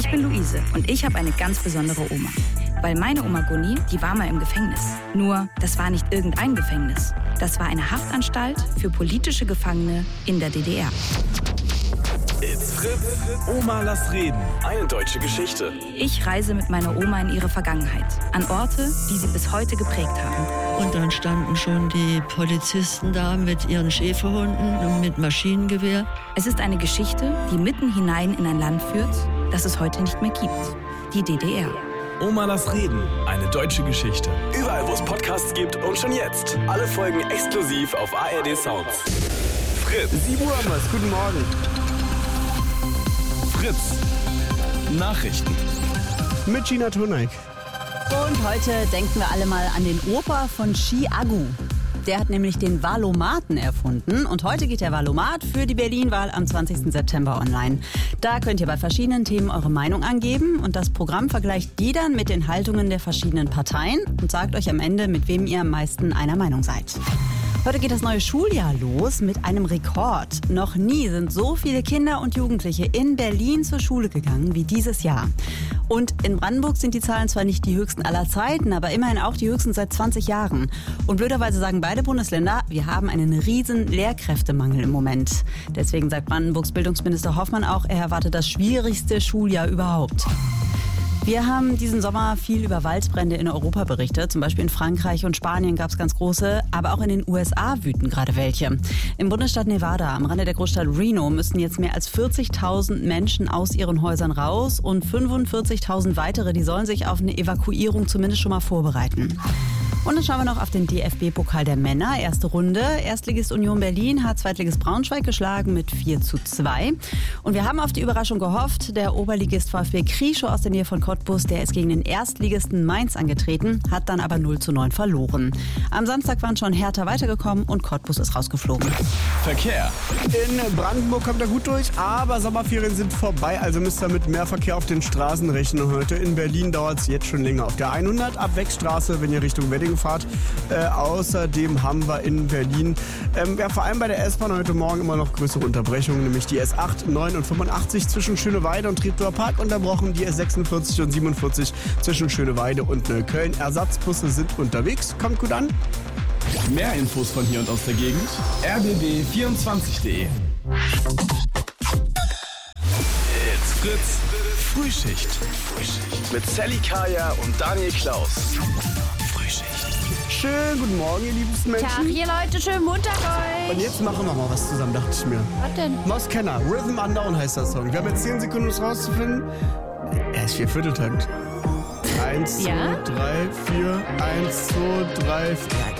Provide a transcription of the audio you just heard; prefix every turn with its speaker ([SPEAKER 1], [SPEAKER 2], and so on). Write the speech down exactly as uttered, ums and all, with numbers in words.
[SPEAKER 1] Ich bin Luise und ich habe eine ganz besondere Oma. Weil meine Oma Gunni, die war mal im Gefängnis. Nur, das war nicht irgendein Gefängnis. Das war eine Haftanstalt für politische Gefangene in der D D R.
[SPEAKER 2] It's Fritz. Oma, lass reden. Eine deutsche Geschichte.
[SPEAKER 1] Ich reise mit meiner Oma in ihre Vergangenheit. An Orte, die sie bis heute geprägt haben.
[SPEAKER 3] Und dann standen schon die Polizisten da mit ihren Schäferhunden und mit Maschinengewehr.
[SPEAKER 1] Es ist eine Geschichte, die mitten hinein in ein Land führt, das es heute nicht mehr gibt. Die D D R.
[SPEAKER 2] Oma, lass reden. Eine deutsche Geschichte. Überall, wo es Podcasts gibt und schon jetzt. Alle Folgen exklusiv auf A R D Sounds. Fritz.
[SPEAKER 4] sieben Uhr haben wir's. Guten Morgen.
[SPEAKER 2] Fritz. Nachrichten.
[SPEAKER 4] Mit Gina Toneik.
[SPEAKER 5] Und heute denken wir alle mal an den Opa von Chi-Agu. Der hat nämlich den Valomaten erfunden. Und heute geht der Valomat für die Berlin-Wahl am zwanzigsten September online. Da könnt ihr bei verschiedenen Themen eure Meinung angeben. Und das Programm vergleicht die dann mit den Haltungen der verschiedenen Parteien und sagt euch am Ende, mit wem ihr am meisten einer Meinung seid. Heute geht das neue Schuljahr los mit einem Rekord. Noch nie sind so viele Kinder und Jugendliche in Berlin zur Schule gegangen wie dieses Jahr. Und in Brandenburg sind die Zahlen zwar nicht die höchsten aller Zeiten, aber immerhin auch die höchsten seit zwanzig Jahren. Und blöderweise sagen beide Bundesländer, wir haben einen riesen Lehrkräftemangel im Moment. Deswegen sagt Brandenburgs Bildungsminister Hoffmann auch, er erwartet das schwierigste Schuljahr überhaupt. Wir haben diesen Sommer viel über Waldbrände in Europa berichtet. Zum Beispiel in Frankreich und Spanien gab es ganz große, aber auch in den U S A wüten gerade welche. Im Bundesstaat Nevada, am Rande der Großstadt Reno, müssen jetzt mehr als vierzigtausend Menschen aus ihren Häusern raus und fünfundvierzigtausend weitere, die sollen sich auf eine Evakuierung zumindest schon mal vorbereiten. Und dann schauen wir noch auf den D F B-Pokal der Männer. Erste Runde. Erstligist Union Berlin hat Zweitligist Braunschweig geschlagen mit vier zu zwei. Und wir haben auf die Überraschung gehofft. Der Oberligist VfB Krieschow aus der Nähe von Cottbus, der ist gegen den Erstligisten Mainz angetreten, hat dann aber null zu neun verloren. Am Samstag waren schon Hertha weitergekommen und Cottbus ist rausgeflogen.
[SPEAKER 2] Verkehr.
[SPEAKER 4] In Brandenburg kommt er gut durch, aber Sommerferien sind vorbei, also müsst ihr mit mehr Verkehr auf den Straßen rechnen heute. In Berlin dauert es jetzt schon länger. Auf der hundert ab Wegstraße, wenn ihr Richtung Wedding fahrt. Äh, außerdem haben wir in Berlin ähm, ja, vor allem bei der S-Bahn heute Morgen immer noch größere Unterbrechungen, nämlich die S acht, neun und fünfundachtzig zwischen Schöneweide und Treptower Park unterbrochen, die S sechsundvierzig und siebenundvierzig zwischen Schöneweide und Neukölln. Ersatzbusse sind unterwegs. Kommt gut an.
[SPEAKER 2] Mehr Infos von hier und aus der Gegend. r b b vierundzwanzig punkt d e. It's Fritz. Frühschicht. Mit Sally Kaya und Daniel Klaus. Frühschicht.
[SPEAKER 4] Schönen guten Morgen, ihr liebsten Menschen.
[SPEAKER 6] Tag, ihr Leute, schönen Montag euch.
[SPEAKER 4] Und jetzt machen wir mal was zusammen, dachte ich mir.
[SPEAKER 6] Was denn?
[SPEAKER 4] Moss Kenner, Rhythm Unknown heißt der Song. Wir haben jetzt zehn Sekunden, um es rauszufinden. Er ist Viervierteltakt. Eins,
[SPEAKER 6] Ja?
[SPEAKER 4] zwei, drei, vier, eins, zwei, drei, vier.